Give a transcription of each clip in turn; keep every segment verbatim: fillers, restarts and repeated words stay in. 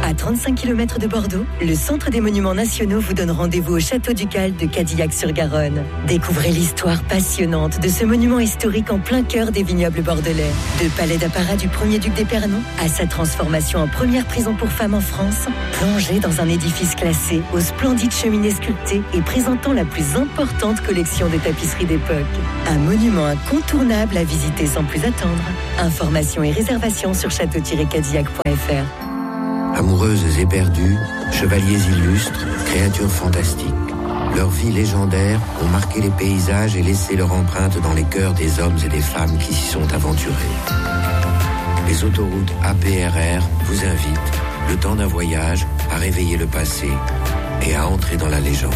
À trente-cinq kilomètres de Bordeaux, le Centre des Monuments Nationaux vous donne rendez-vous au Château Ducal de Cadillac-sur-Garonne. Découvrez l'histoire passionnante de ce monument historique en plein cœur des vignobles bordelais. De palais d'apparat du premier duc d'Épernon à sa transformation en première prison pour femmes en France, plongez dans un édifice classé aux splendides cheminées sculptées et présentant la plus importante collection de tapisseries d'époque. Un monument incontournable à visiter sans plus attendre. Informations et réservations sur château tiret cadillac point f r. Amoureuses éperdues, chevaliers illustres, créatures fantastiques. Leurs vies légendaires ont marqué les paysages et laissé leur empreinte dans les cœurs des hommes et des femmes qui s'y sont aventurés. Les autoroutes A P R R vous invitent, le temps d'un voyage, à réveiller le passé et à entrer dans la légende.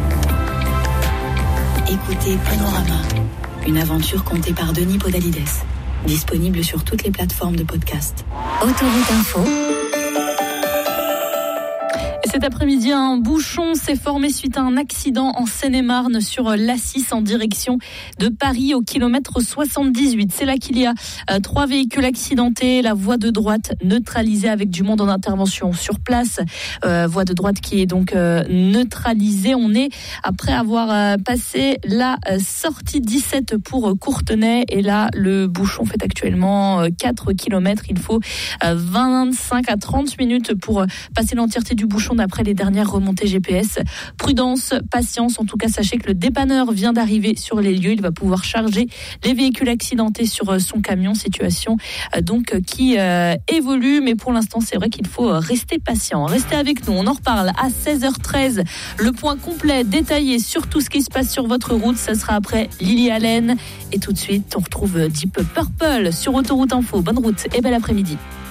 Écoutez Panorama, une aventure contée par Denis Podalides. Disponible sur toutes les plateformes de podcast. Autoroute Info. Cet après-midi, un bouchon s'est formé suite à un accident en Seine-et-Marne sur l'A six en direction de Paris au kilomètre soixante-dix-huit. C'est là qu'il y a euh, trois véhicules accidentés, la voie de droite neutralisée avec du monde en intervention sur place. Euh, voie de droite qui est donc euh, neutralisée. On est après avoir euh, passé la euh, sortie dix-sept pour euh, Courtenay et là le bouchon fait actuellement euh, quatre kilomètres. Il faut euh, vingt-cinq à trente minutes pour euh, passer l'entièreté du bouchon après les dernières remontées G P S. Prudence, patience. En tout cas, sachez que le dépanneur vient d'arriver sur les lieux. Il va pouvoir charger les véhicules accidentés sur son camion. Situation euh, donc qui euh, évolue. Mais pour l'instant, c'est vrai qu'il faut rester patient. Restez avec nous. On en reparle à seize heures treize. Le point complet, détaillé sur tout ce qui se passe sur votre route. Ça sera après Lily Allen. Et tout de suite, on retrouve Deep Purple sur Autoroute Info. Bonne route et bel après-midi.